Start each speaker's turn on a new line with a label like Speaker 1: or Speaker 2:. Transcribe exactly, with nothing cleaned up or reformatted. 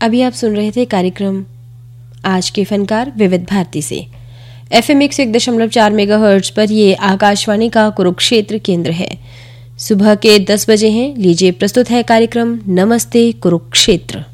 Speaker 1: अभी आप सुन रहे थे कार्यक्रम आज के फनकार विविध भारती से। एफएम एक सौ एक दशमलव चार मेगा हर्ट्ज पर ये आकाशवाणी का कुरुक्षेत्र केंद्र है। सुबह के दस बजे हैं। लीजिए प्रस्तुत है कार्यक्रम नमस्ते कुरुक्षेत्र।